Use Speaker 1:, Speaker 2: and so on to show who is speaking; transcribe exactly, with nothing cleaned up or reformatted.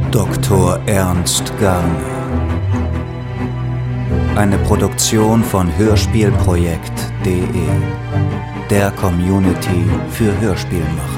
Speaker 1: Doktor Ernst Garne. Eine Produktion von Hörspielprojekt punkt de, der Community für Hörspielmacher.